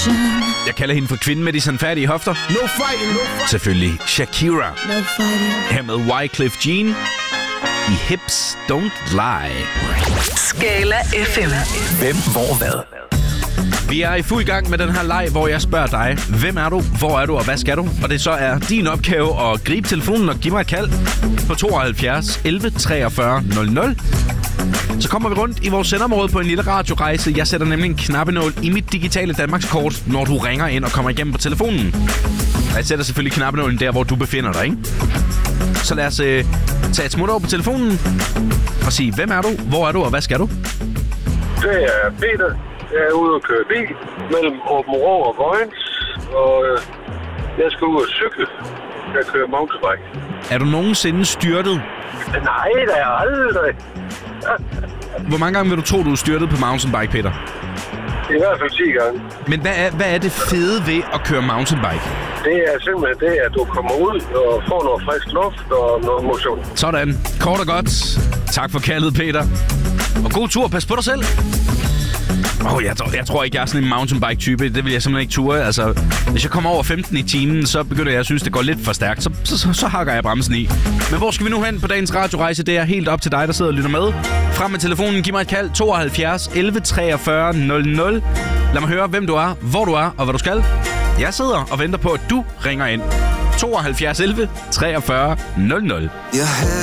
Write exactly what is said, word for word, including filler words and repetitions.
Jeg kalder hende for kvinden med de sandfærdige hofter. No fighting, no fighting. Selvfølgelig Shakira. No fighting. Her med Wyclef Jean. I Hips Don't Lie. Skala F M. Hvem, hvor, hvad? Vi er i fuld gang med den her leg, hvor jeg spørger dig, hvem er du, hvor er du og hvad skal du? Og det så er din opgave at gribe telefonen og give mig et kald på tooghalvfjerds elleve treogfyrre nul nul. Så kommer vi rundt i vores sendområde på en lille radiorejse. Jeg sætter nemlig en knappenål i mit digitale Danmarkskort, når du ringer ind og kommer igennem på telefonen. Og jeg sætter selvfølgelig knappenålen der, hvor du befinder dig, ikke? Så lad os øh, tage et smut over på telefonen og sige, hvem er du, hvor er du og hvad skal du? Det er Peter. Jeg er ude og køre bil mellem Aabenraa og Vojens, og øh, jeg skal ud og cykle. Jeg kører mountainbike. Er du nogensinde styrtet? Nej, det er aldrig. Hvor mange gange vil du tro, du er styrtet på mountainbike, Peter? I hvert fald ti gange. Men hvad er, hvad er det fede ved at køre mountainbike? Det er simpelthen det, at du kommer ud og får noget frisk luft og noget motion. Sådan. Kort og godt. Tak for kaldet, Peter. Og god tur. Pas på dig selv. Åh, oh, jeg, jeg tror ikke, jeg er sådan en mountainbike-type. Det vil jeg simpelthen ikke ture. Altså, hvis jeg kommer over femten i timen, så begynder jeg at synes, det går lidt for stærkt. Så, så, så, så hakker jeg bremsen i. Men hvor skal vi nu hen på dagens radiorejse? Det er helt op til dig, der sidder og lytter med. Frem med telefonen. Giv mig et kald. tooghalvfjerds elleve treogfyrre nul nul. Lad mig høre, hvem du er, hvor du er og hvad du skal. Jeg sidder og venter på, at du ringer ind. tooghalvfjerds elleve treogfyrre nul nul.